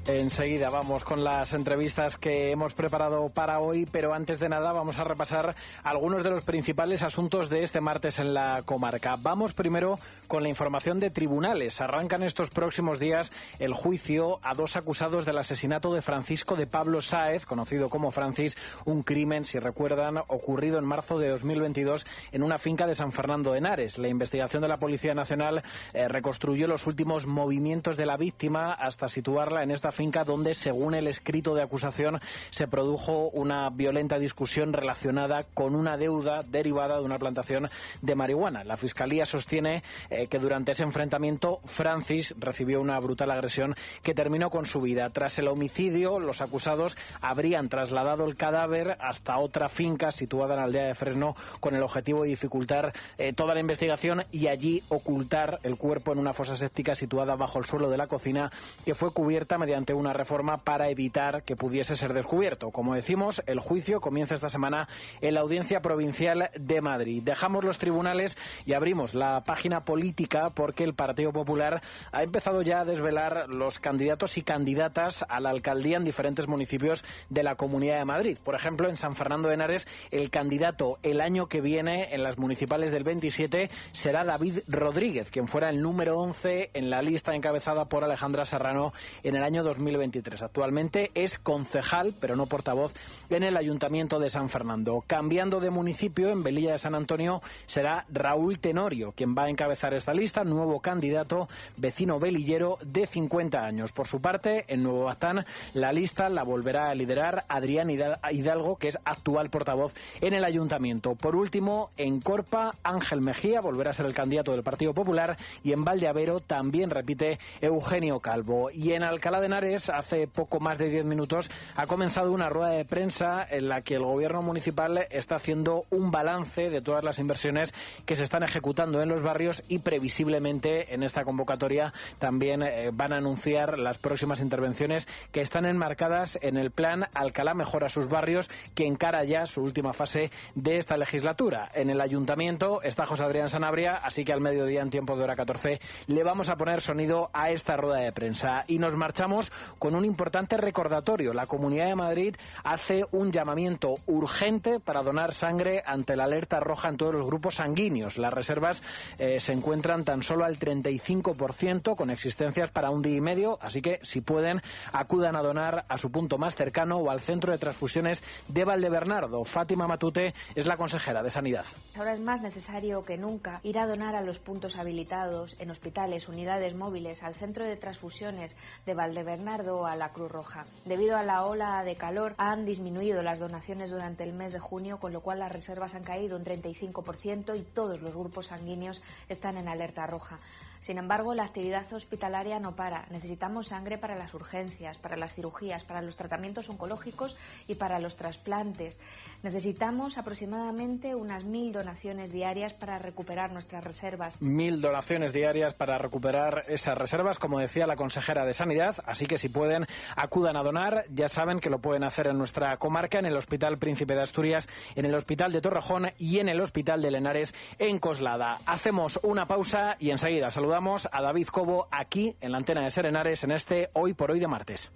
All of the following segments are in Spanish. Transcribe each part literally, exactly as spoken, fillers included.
Enseguida vamos con las entrevistas que hemos preparado para hoy, pero antes de nada vamos a repasar algunos de los principales asuntos de este martes en la comarca. Vamos primero con la información de tribunales. Arrancan estos próximos días el juicio a dos acusados del asesinato de Francisco de Pablo Sáez, conocido como Francis, un crimen, si recuerdan, ocurrido en marzo de dos mil veintidós en una finca de San Fernando de Henares. La investigación de la Policía Nacional eh, reconstruyó los últimos movimientos de la víctima hasta situarla en esta finca donde, según el escrito de acusación, se produjo una violenta discusión relacionada con una deuda derivada de una plantación de marihuana. La Fiscalía sostiene eh, que durante ese enfrentamiento Francis recibió una brutal agresión que terminó con su vida. Tras el homicidio, los acusados habrían trasladado el cadáver hasta otra finca situada en la aldea de Fresno con el objetivo de dificultar eh, toda la investigación y allí ocultar el cuerpo en una fosa séptica situada bajo el suelo de la cocina, que fue cubierta mediante una reforma para evitar que pudiese ser descubierto. Como decimos, el juicio comienza esta semana en la Audiencia Provincial de Madrid. Dejamos los tribunales y abrimos la página política porque el Partido Popular ha empezado ya a desvelar los candidatos y candidatas a la alcaldía en diferentes municipios de la Comunidad de Madrid. Por ejemplo, en San Fernando de Henares, el candidato el año que viene en las municipales del veintisiete será David Rodríguez, quien fuera el número once en la lista encabezada por Alejandra Serrano en el año dos mil veintitrés. Actualmente es concejal, pero no portavoz, en el Ayuntamiento de San Fernando. Cambiando de municipio, en Velilla de San Antonio será Raúl Tenorio quien va a encabezar esta lista, nuevo candidato, vecino velillero de cincuenta años. Por su parte, en Nuevo Baztán, la lista la volverá a liderar Adrián Hidalgo, que es actual portavoz en el Ayuntamiento. Por último, en Corpa, Ángel Mejía volverá a ser el candidato del Partido Popular y en Valdeavero también repite Eugenio Calvo. Y en Alcalá de Henares, hace poco más de diez minutos, ha comenzado una rueda de prensa en la que el gobierno municipal está haciendo un balance de todas las inversiones que se están ejecutando en los barrios y previsiblemente en esta convocatoria también eh, van a anunciar las próximas intervenciones que están enmarcadas en el plan Alcalá Mejora sus Barrios, que encara ya su última fase de esta legislatura. En el Ayuntamiento está José Adrián Sanabria, así que al mediodía, en tiempo de hora catorce, le vamos a poner sonido a esta rueda de prensa. Y nos marchamos con un importante recordatorio. La Comunidad de Madrid hace un llamamiento urgente para donar sangre ante la alerta roja en todos los grupos sanguíneos. Las reservas eh, se encuentran tan solo al treinta y cinco por ciento, con existencias para un día y medio, así que si pueden, acudan a donar a su punto más cercano o al centro de transfusiones de Valdebernardo. Fátima Matute es la consejera de Sanidad. Ahora es más necesario que nunca ir a donar a los puntos habilitados en hospitales, unidades móviles, al centro de transfusiones de Valdebernardo o a la Cruz Roja. Debido a la ola de calor han disminuido las donaciones durante el mes de junio, con lo cual las reservas han caído un treinta y cinco por ciento y todos los grupos sanguíneos están en alerta roja. Sin embargo, la actividad hospitalaria no para. Necesitamos sangre para las urgencias, para las cirugías, para los tratamientos oncológicos y para los trasplantes. Necesitamos aproximadamente unas mil donaciones diarias para recuperar nuestras reservas. Mil donaciones diarias para recuperar esas reservas, como decía la consejera de Sanidad. Así que si pueden, acudan a donar. Ya saben que lo pueden hacer en nuestra comarca, en el Hospital Príncipe de Asturias, en el Hospital de Torrejón y en el Hospital de Henares en Coslada. Hacemos una pausa y enseguida saludamos Saludamos a David Cobo aquí en la antena de Ser Henares en este Hoy por Hoy de martes.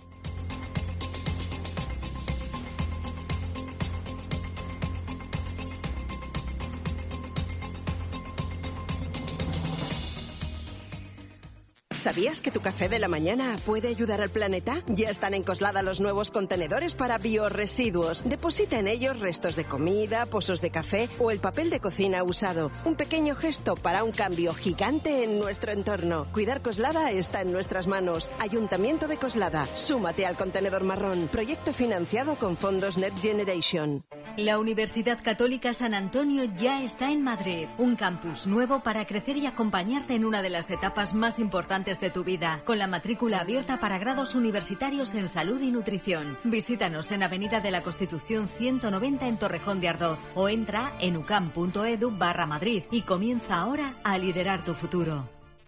¿Sabías que tu café de la mañana puede ayudar al planeta? Ya están en Coslada los nuevos contenedores para biorresiduos. Deposita en ellos restos de comida, pozos de café o el papel de cocina usado. Un pequeño gesto para un cambio gigante en nuestro entorno. Cuidar Coslada está en nuestras manos. Ayuntamiento de Coslada. Súmate al contenedor marrón. Proyecto financiado con fondos Next Generation. La Universidad Católica San Antonio ya está en Madrid. Un campus nuevo para crecer y acompañarte en una de las etapas más importantes de tu vida, con la matrícula abierta para grados universitarios en salud y nutrición. Visítanos en Avenida de la Constitución ciento noventa en Torrejón de Ardoz o entra en ucam.edu barra Madrid y comienza ahora a liderar tu futuro.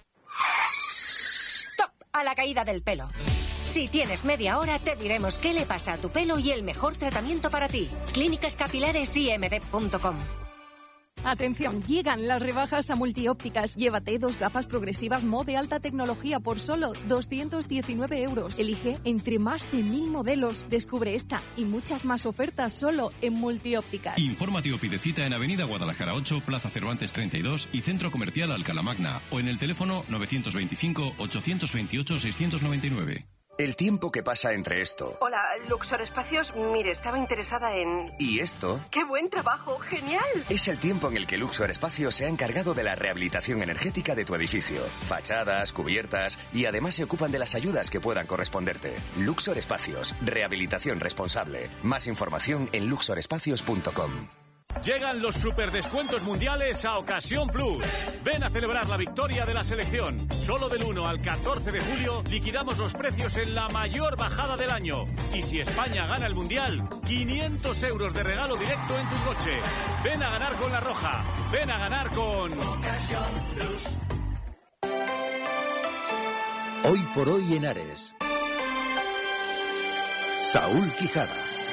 ¡Stop! A la caída del pelo. Si tienes media hora, te diremos qué le pasa a tu pelo y el mejor tratamiento para ti. Clínicas Capilares I M D punto com. Atención, llegan las rebajas a Multiópticas. Llévate dos gafas progresivas Mo de alta tecnología por solo doscientos diecinueve euros. Elige entre más de mil modelos. Descubre esta y muchas más ofertas solo en Multiópticas. Infórmate o pide cita en Avenida Guadalajara ocho, Plaza Cervantes treinta y dos y Centro Comercial Alcalá Magna o en el teléfono novecientos veinticinco, ochocientos veintiocho, seiscientos noventa y nueve. El tiempo que pasa entre esto... Hola, Luxor Espacios. Mire, estaba interesada en... ¿Y esto? ¡Qué buen trabajo! ¡Genial! Es el tiempo en el que Luxor Espacios se ha encargado de la rehabilitación energética de tu edificio. Fachadas, cubiertas y además se ocupan de las ayudas que puedan corresponderte. Luxor Espacios. Rehabilitación responsable. Más información en luxor espacios punto com. Llegan los superdescuentos mundiales a Ocasión Plus. Ven a celebrar la victoria de la selección. Solo del uno al catorce de julio liquidamos los precios en la mayor bajada del año. Y si España gana el mundial, quinientos euros de regalo directo en tu coche. Ven a ganar con La Roja. Ven a ganar con Ocasión Plus. Hoy por hoy en Ares. Saúl Quijada.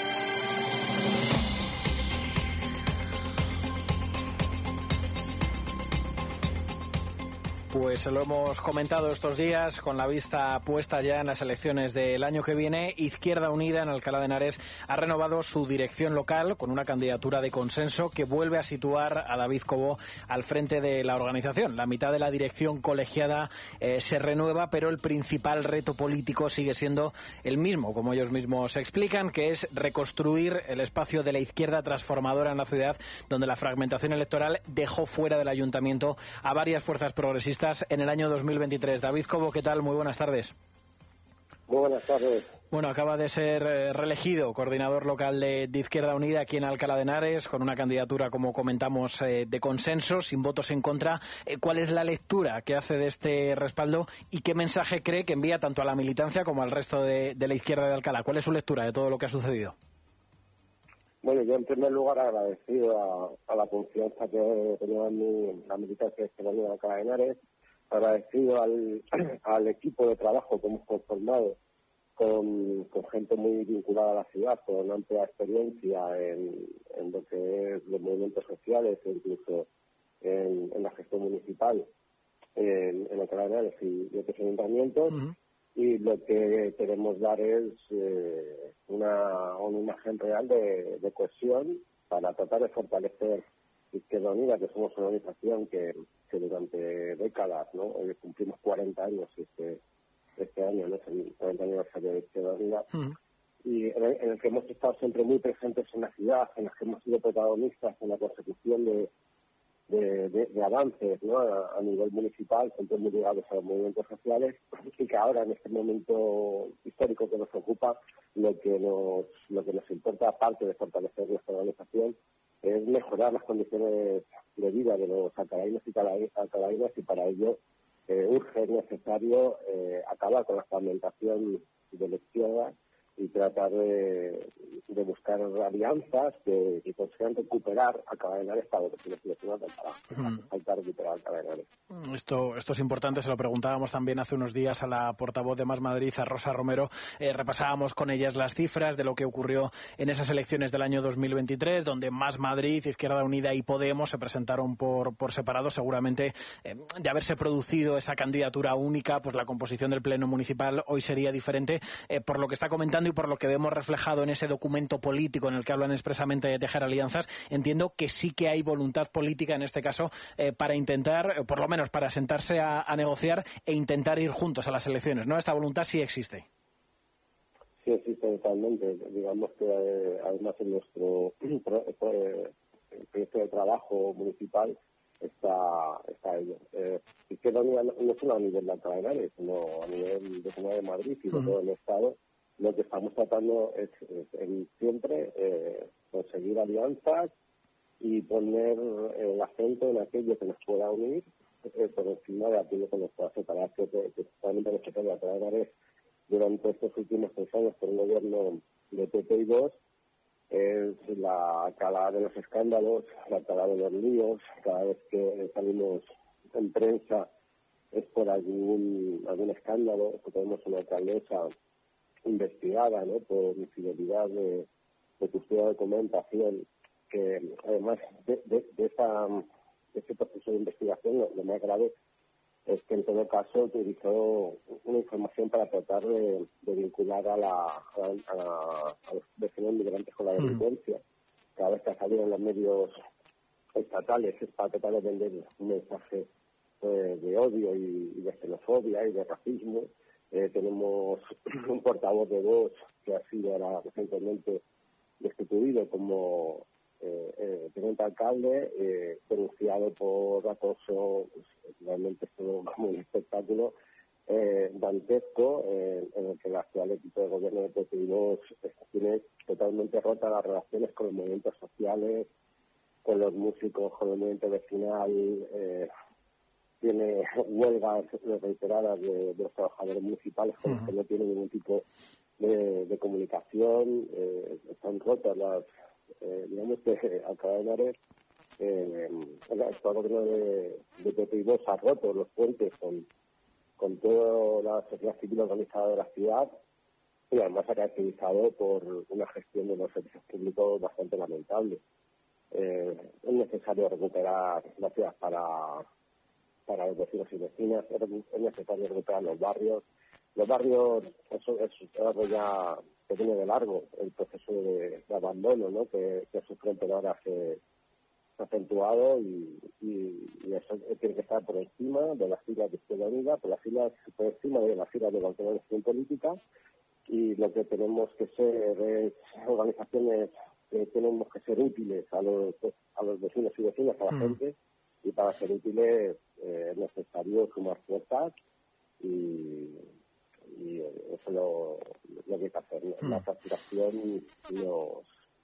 Pues lo hemos comentado estos días, con la vista puesta ya en las elecciones del año que viene. Izquierda Unida en Alcalá de Henares ha renovado su dirección local con una candidatura de consenso que vuelve a situar a David Cobo al frente de la organización. La mitad de la dirección colegiada eh, se renueva, pero el principal reto político sigue siendo el mismo, como ellos mismos explican, que es reconstruir el espacio de la izquierda transformadora en la ciudad, donde la fragmentación electoral dejó fuera del ayuntamiento a varias fuerzas progresistas en el año dos mil veintitrés. David Cobo, ¿qué tal? Muy buenas tardes. Muy buenas tardes. Bueno, acaba de ser eh, reelegido coordinador local de, de Izquierda Unida aquí en Alcalá de Henares, con una candidatura, como comentamos, eh, de consenso, sin votos en contra. Eh, ¿Cuál es la lectura que hace de este respaldo y qué mensaje cree que envía tanto a la militancia como al resto de, de la izquierda de Alcalá? ¿Cuál es su lectura de todo lo que ha sucedido? Bueno, yo en primer lugar agradecido a, a la confianza que tenía en mí la militancia de Izquierda Unida de Alcalá de Henares, agradecido al, al equipo de trabajo que hemos conformado con, con gente muy vinculada a la ciudad, con amplia experiencia en, en lo que es los movimientos sociales e incluso en, en la gestión municipal en, en Alcalá de Henares y, y otros ayuntamientos. Uh-huh. Y lo que queremos dar es eh, una, una imagen real de, de cohesión para tratar de fortalecer Izquierda Unida, que somos una organización que, que durante décadas, ¿no? Hoy cumplimos cuarenta años este, este año, ¿no? Es el cuarenta aniversario de Izquierda Unida, uh-huh. y en el, en el que hemos estado siempre muy presentes en la ciudad, en las que hemos sido protagonistas en la consecución de De, de, de avances, ¿no? a, a nivel municipal, siempre muy ligados a los movimientos sociales, y que ahora en este momento histórico que nos ocupa, lo que nos lo que nos importa, aparte de fortalecer nuestra organización, es mejorar las condiciones de vida de los alcalainos y alcalainas, y para ello eh, urge, es necesario eh, acabar con la fragmentación de la izquierda y tratar de, de buscar alianzas que, que consigan recuperar Alcalá de Henares para lo que se necesita para falta recuperar Alcalá de Henares. Esto, esto es importante, se lo preguntábamos también hace unos días a la portavoz de Más Madrid, a Rosa Romero. Eh, repasábamos con ellas las cifras de lo que ocurrió en esas elecciones del año dos mil veintitrés, donde Más Madrid, Izquierda Unida y Podemos se presentaron por, por separado. Seguramente eh, de haberse producido esa candidatura única, pues la composición del Pleno Municipal hoy sería diferente. Eh, por lo que está comentando y por lo que vemos reflejado en ese documento político en el que hablan expresamente de tejer alianzas, entiendo que sí que hay voluntad política en este caso eh, para intentar, eh, por lo menos para sentarse a, a negociar e intentar ir juntos a las elecciones, ¿no? Esta voluntad sí existe. Sí existe totalmente. Digamos que eh, además en nuestro eh, proyecto de trabajo municipal está está ello. Eh, Izquierda Unida no, no solo a nivel de Alcalá de Henares, sino a nivel de Comunidad de Madrid y de uh-huh. todo el Estado. Lo que estamos tratando es, es en siempre eh, conseguir alianzas y poner el acento en aquello que nos pueda unir eh, por encima de aquello que nos pueda separar, que, que totalmente nos separa Alcalá de Henares durante estos últimos tres años por un gobierno de P P y Vox. Es la calada de los escándalos, la calada de los líos. Cada vez que salimos en prensa es por algún algún escándalo. Tenemos una alcaldesa investigada, ¿no? Por infidelidad de, de custodia de documentación que además de, de, de, esta, de este proceso de investigación, lo, lo más grave es que en todo caso utilizó una información para tratar de, de vincular a, la, a, a, a los vecinos migrantes con la delincuencia. Mm. Cada vez que ha salido en los medios estatales es para tratar de vender un mensaje eh, de odio y, y de xenofobia y de racismo. Eh, tenemos un portavoz de Vox que ha sido ahora recientemente destituido como eh, eh, teniente alcalde, eh, denunciado por acoso. Pues, realmente es todo como un espectáculo eh, dantesco eh, en el que el actual equipo de gobierno de P P I Vox tiene totalmente rotas las relaciones con los movimientos sociales, con los músicos, con el movimiento vecinal. Eh, tiene huelgas reiteradas de, de los trabajadores municipales con los que no tienen ningún tipo de, de comunicación. Eh, están rotas las, eh, digamos que Alcalá de Henares, eh, el actual gobierno de, de P P I Vox ha roto los puentes con, con toda la sociedad civil organizada de la ciudad y además ha caracterizado por una gestión de los servicios públicos bastante lamentable. Eh, es necesario recuperar la ciudad para para los vecinos y vecinas, es necesario recuperar los barrios. Los barrios, eso es algo ya que viene de largo, el proceso de, de abandono, ¿no? que, que su frontera ahora se ha acentuado y, y, y eso tiene que estar por encima de las filas de Izquierda Unida, por las filas, por encima de las filas de la organización política, y lo que tenemos que ser es organizaciones que tenemos que ser útiles a los, a los vecinos y vecinas, a la mm. gente, y para ser útiles eh, es necesario sumar fuerzas y, y eso es lo, lo que hay que hacer. Mm. La facturación nos,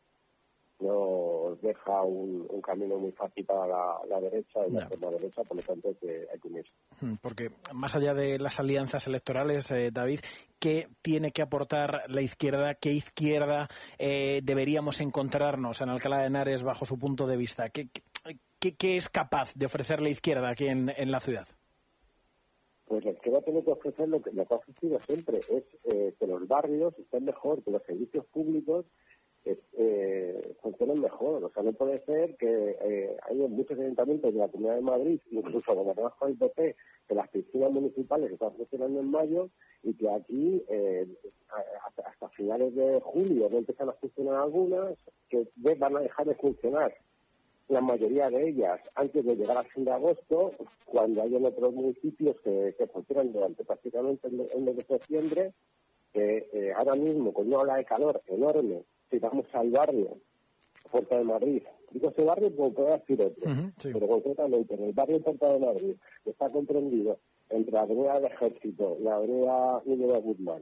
nos deja un, un camino muy fácil para la, la derecha y la extrema no. derecha, por lo tanto hay que, hay que unirse. Porque más allá de las alianzas electorales, eh, David, ¿qué tiene que aportar la izquierda? ¿Qué izquierda eh, deberíamos encontrarnos en Alcalá de Henares bajo su punto de vista? ¿Qué, qué, qué, qué es capaz de ofrecer la izquierda aquí en, en la ciudad? Pues la izquierda tiene que ofrecer lo que, lo que ha ofrecido siempre, es eh, que los barrios estén mejor, que los servicios públicos eh, funcionen mejor. O sea, no puede ser que eh, hay muchos ayuntamientos de la Comunidad de Madrid, incluso gobernados por el P P, que las piscinas municipales están funcionando en mayo y que aquí eh, hasta, hasta finales de julio no empiezan a funcionar algunas, que van a dejar de funcionar la mayoría de ellas antes de llegar al fin de agosto, cuando hay en otros municipios que, que funcionan durante prácticamente el, el mes de septiembre, que eh, ahora mismo con una ola de calor enorme, si vamos al barrio Puerta de Madrid, digo ese barrio como puedo decir otro, uh-huh, sí. pero concretamente en el barrio Puerta de Madrid, que está comprendido entre la avenida del Ejército, la avenida Miguel de Guzmán,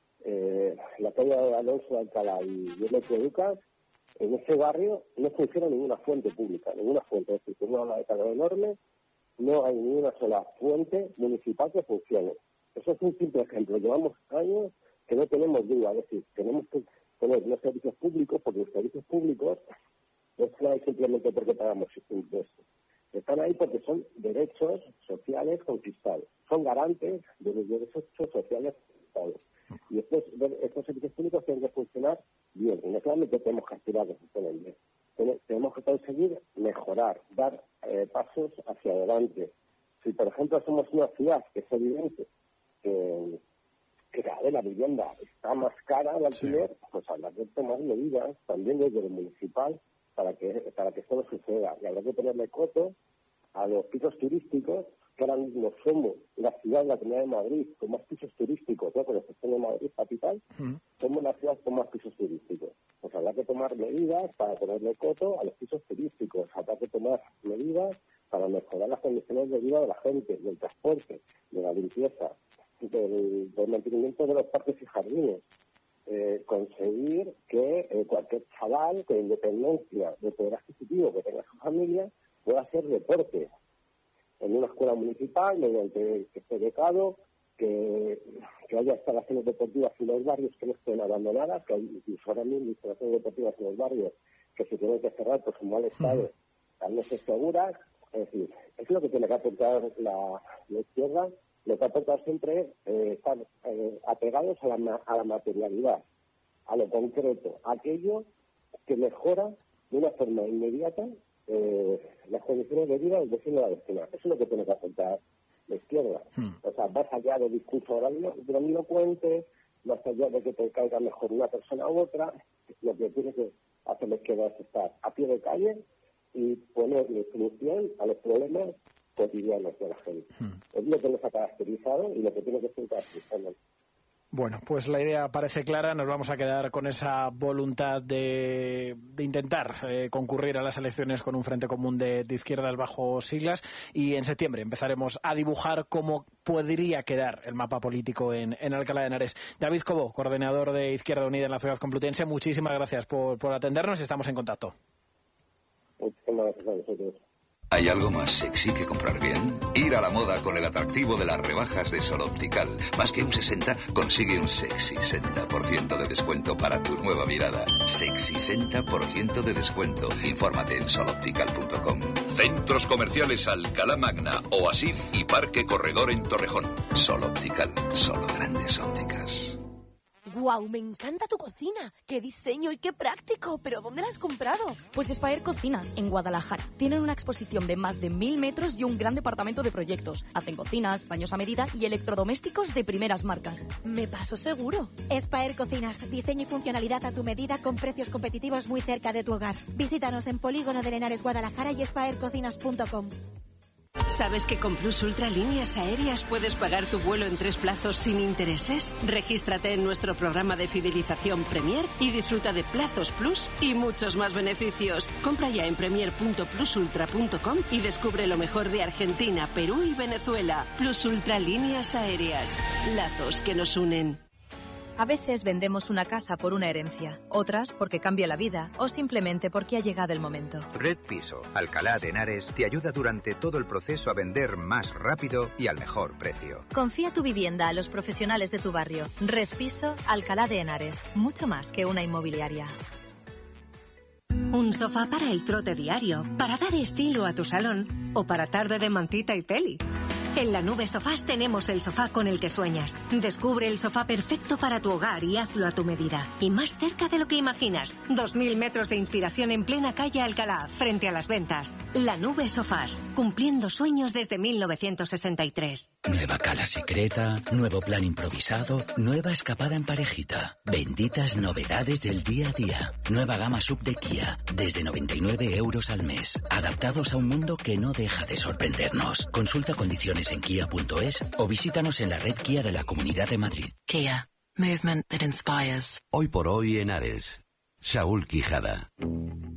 eh, la calle de Alonso de Alcalá y el Eco Lucas, en ese barrio no funciona ninguna fuente pública, ninguna fuente, es decir, con una ola de calor enorme, no hay ni una sola fuente municipal que funcione. Eso es un simple ejemplo. Llevamos años que no tenemos duda, es decir, tenemos que tener los servicios públicos, porque los servicios públicos no están ahí simplemente porque pagamos impuestos. Están ahí porque son derechos sociales conquistados, son garantes de los derechos sociales conquistados. Y estos, estos servicios públicos tienen que funcionar bien, y no solamente tenemos que aspirar a que funcionen bien, tenemos que conseguir mejorar, dar eh, pasos hacia adelante. Si, por ejemplo, somos una ciudad que es evidente que, que cada vez la vivienda está más cara de alquiler, sí. pues habrá que tomar medidas también desde lo municipal para que para que esto no suceda. Y habrá que ponerle coto a los pisos turísticos, que ahora mismo somos la ciudad de la Comunidad de Madrid con más pisos turísticos, ¿no? Con la excepción de Madrid capital, uh-huh. somos la ciudad con más pisos turísticos. Pues habrá que tomar medidas para ponerle coto a los pisos turísticos, habrá que tomar medidas para mejorar las condiciones de vida de la gente, del transporte, de la limpieza, del, del mantenimiento de los parques y jardines. Eh, conseguir que eh, cualquier chaval, con independencia del poder adquisitivo que tenga su familia, pueda hacer deporte en una escuela municipal, mediante que esté becado, que, que haya instalaciones deportivas en los barrios que no estén abandonadas, que hay incluso ahora mismo instalaciones deportivas en los barrios que se tienen que cerrar por su mal estado, al no ser seguras. Es decir, es lo que tiene que aportar la, la izquierda. Lo que ha aportado siempre es eh, estar eh, apegados a la, a la materialidad, a lo concreto, a aquello que mejora de una forma inmediata eh, las condiciones de vida del vecino de la vecina. Eso es lo que tiene que afrontar la izquierda. Hmm. O sea, más allá de discursos grandilocuentes, más allá de que te caiga mejor una persona u otra, lo que tiene que hacer la izquierda es estar a pie de calle y ponerle solución a los problemas cotidianos de la gente. Hmm. Es lo que nos ha caracterizado y lo que tiene que ser caracterizando. Bueno, pues la idea parece clara. Nos vamos a quedar con esa voluntad de, de intentar eh, concurrir a las elecciones con un frente común de, de izquierdas bajo siglas, y en septiembre empezaremos a dibujar cómo podría quedar el mapa político en, en Alcalá de Henares. David Cobo, coordinador de Izquierda Unida en la ciudad complutense, muchísimas gracias por, por atendernos y estamos en contacto. Muchísimas gracias a vosotros. ¿Hay algo más sexy que comprar bien? Ir a la moda con el atractivo de las rebajas de Sol Optical. Más que un sesenta, consigue un sexy sesenta por ciento de descuento para tu nueva mirada. Sexy sesenta por ciento de descuento. Infórmate en sol optical punto com. Centros comerciales Alcalá Magna, Oasis y Parque Corredor en Torrejón. Sol Optical, solo grandes ópticas. ¡Guau! Me encanta tu cocina. ¡Qué diseño y qué práctico! ¿Pero dónde la has comprado? Pues Espaer Cocinas, en Guadalajara. Tienen una exposición de más de mil metros y un gran departamento de proyectos. Hacen cocinas, baños a medida y electrodomésticos de primeras marcas. Me paso seguro. Espaer Cocinas, diseño y funcionalidad a tu medida con precios competitivos muy cerca de tu hogar. Visítanos en Polígono de Henares, Guadalajara y espaer cocinas punto com. ¿Sabes que con Plus Ultra Líneas Aéreas puedes pagar tu vuelo en tres plazos sin intereses? Regístrate en nuestro programa de fidelización Premier y disfruta de plazos Plus y muchos más beneficios. Compra ya en premier punto plus ultra punto com y descubre lo mejor de Argentina, Perú y Venezuela. Plus Ultra Líneas Aéreas. Lazos que nos unen. A veces vendemos una casa por una herencia, otras porque cambia la vida o simplemente porque ha llegado el momento. Red Piso, Alcalá de Henares, te ayuda durante todo el proceso a vender más rápido y al mejor precio. Confía tu vivienda a los profesionales de tu barrio. Red Piso, Alcalá de Henares, mucho más que una inmobiliaria. Un sofá para el trote diario, para dar estilo a tu salón o para tarde de mantita y peli. En La Nube Sofás tenemos el sofá con el que sueñas. Descubre el sofá perfecto para tu hogar y hazlo a tu medida. Y más cerca de lo que imaginas. Dos mil metros de inspiración en plena calle Alcalá, frente a las ventas. La Nube Sofás, cumpliendo sueños desde mil novecientos sesenta y tres. Nueva cala secreta, nuevo plan improvisado, nueva escapada en parejita. Benditas novedades del día a día. Nueva gama sub de Kia, desde noventa y nueve euros al mes. Adaptados a un mundo que no deja de sorprendernos. Consulta condiciones en kia punto es o visítanos en la red Kia de la Comunidad de Madrid. Kia, movement that inspires. Hoy por hoy en Henares, Saúl Quijada.